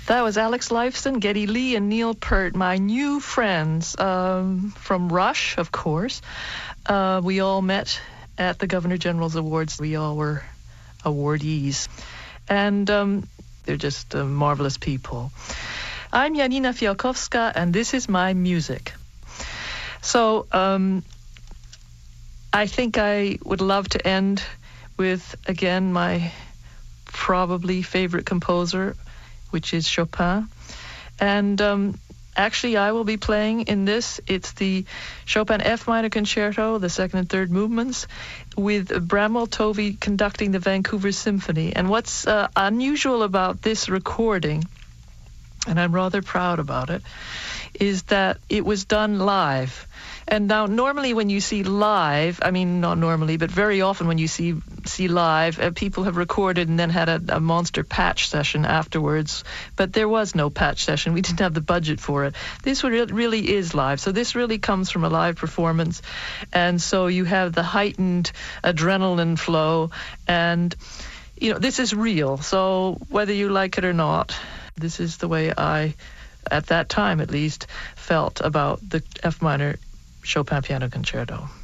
That was Alex Lifeson, Geddy Lee, and Neil Peart, my new friends from Rush, of course. We all met at the Governor General's Awards. We all were awardees. And they're just marvelous people. I'm Janina Fiałkowska, and this is my music. So I think I would love to end with, again, my probably favorite composer, which is Chopin. And actually, I will be playing in this. It's the Chopin F minor concerto, the second and third movements, with Bramwell Tovey conducting the Vancouver Symphony. And what's unusual about this recording, and I'm rather proud about it, is that it was done live. And now, normally when you see live, I mean, not normally, but very often when you see live, people have recorded and then had a monster patch session afterwards. But there was no patch session. We didn't have the budget for it. This really is live. So this really comes from a live performance. And so you have the heightened adrenaline flow. And, you know, this is real. So whether you like it or not, this is the way I, at that time at least, felt about the F minor Chopin Piano Concerto.